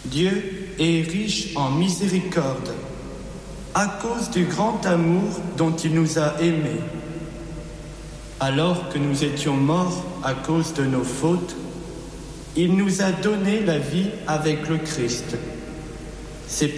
Dieu est riche en miséricorde, à cause du grand amour dont il nous a aimés. Alors que nous étions morts à cause de nos fautes, il nous a donné la vie avec le Christ. C'est